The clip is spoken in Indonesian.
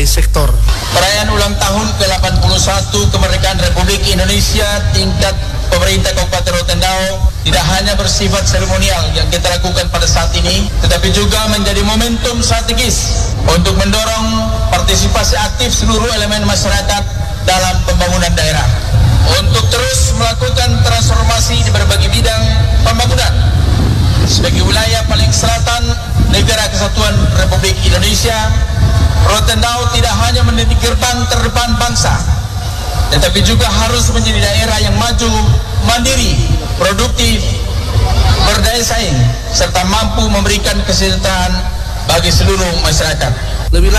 sektor. Perayaan ulang tahun ke-81 kemerdekaan Republik Indonesia tingkat pemerintah Kabupaten Rotendao tidak hanya bersifat seremonial yang kita lakukan pada saat ini, tetapi juga menjadi momentum strategis untuk mendorong partisipasi aktif seluruh elemen masyarakat dalam pembangunan daerah untuk terus melakukan transformasi di berbagai bidang pembangunan. Sebagai wilayah paling selatan Negara Kesatuan Republik Indonesia, Rotendao tidak hanya menjadi gerbang terdepan bangsa, tetapi juga harus menjadi daerah yang maju, mandiri, produktif, berdaya saing, serta mampu memberikan kesejahteraan bagi seluruh masyarakat. Lebih